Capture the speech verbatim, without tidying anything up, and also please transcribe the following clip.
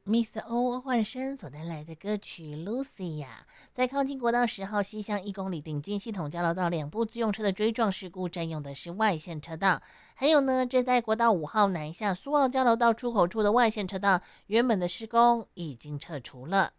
Mister O 换声所带来的歌曲《Lucy》呀，在靠近国道十号西向一公里顶尖系统交流道两部自用车的追撞事故，占用的是外线车道。还有呢，这在国道五号南下苏澳交流道出口处的外线车道，原本的施工已经撤除了。